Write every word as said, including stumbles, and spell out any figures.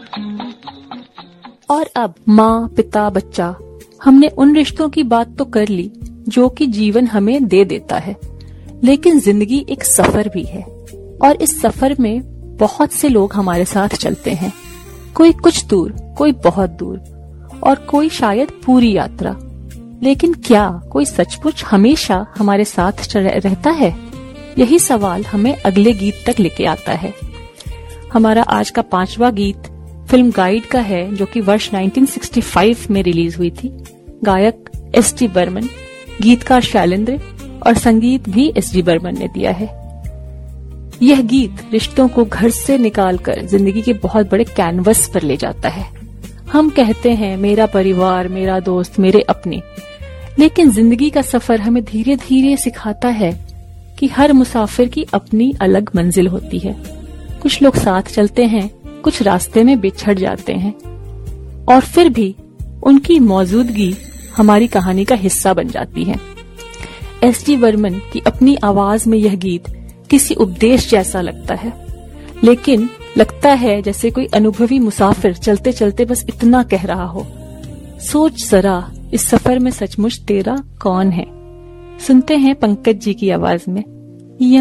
और अब माँ, पिता, बच्चा, हमने उन रिश्तों की बात तो कर ली जो कि जीवन हमें दे देता है, लेकिन जिंदगी एक सफर भी है और इस सफर में बहुत से लोग हमारे साथ चलते हैं। कोई कुछ दूर, कोई बहुत दूर और कोई शायद पूरी यात्रा। लेकिन क्या कोई सचमुच हमेशा हमारे साथ रहता है? यही सवाल हमें अगले गीत तक लेके आता है। हमारा आज का पांचवा गीत फिल्म गाइड का है, जो कि वर्ष उन्नीस सौ पैंसठ में रिलीज हुई थी। गायक एस डी बर्मन, गीतकार शैलेंद्र और संगीत भी एस डी बर्मन ने दिया है। यह गीत रिश्तों को घर से निकालकर जिंदगी के बहुत बड़े कैनवस पर ले जाता है। हम कहते हैं मेरा परिवार, मेरा दोस्त, मेरे अपने, लेकिन जिंदगी का सफर हमें धीरे धीरे सिखाता है कि हर मुसाफिर की अपनी अलग मंजिल होती है। कुछ लोग साथ चलते हैं, कुछ रास्ते में बिछड़ जाते हैं और फिर भी उनकी मौजूदगी हमारी कहानी का हिस्सा बन जाती है। एस डी बर्मन की अपनी आवाज में यह गीत किसी उपदेश जैसा लगता है, लेकिन लगता है जैसे कोई अनुभवी मुसाफिर चलते चलते बस इतना कह रहा हो, सोच जरा इस सफर में सचमुच तेरा कौन है। सुनते हैं पंकज जी की आवाज में